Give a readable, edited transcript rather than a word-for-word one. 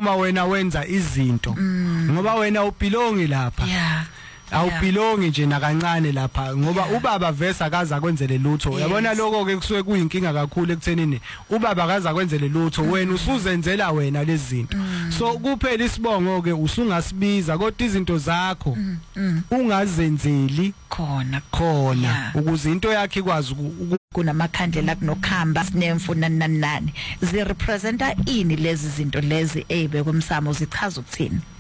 uma wena wenza izinto ngoba wena ubelongi lapha awubelongi nje nakancane lapha ngoba ubaba vesa akaza kwenzele lutho uyabona lokho ke kusuke kuyinkinga kakhulu ekuthenini ubaba akaza kwenzele lutho wena usuzenzela wena lezi zinto so kuphela isibongo ke usungasibiza kodwa izinto zakho ungazenzeli khona ukuze into yakhe ikwazi kunamakhandlela kunokhamba sinemfuna nani zi representa ini lezi zinto lezi ebe kumsamo zichaza ukuthini